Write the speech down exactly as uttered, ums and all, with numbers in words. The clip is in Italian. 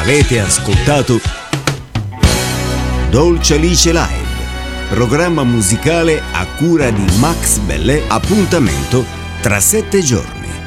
Avete ascoltato Dolce Alice Live, programma musicale a cura di Max Bellè. Appuntamento tra sette giorni.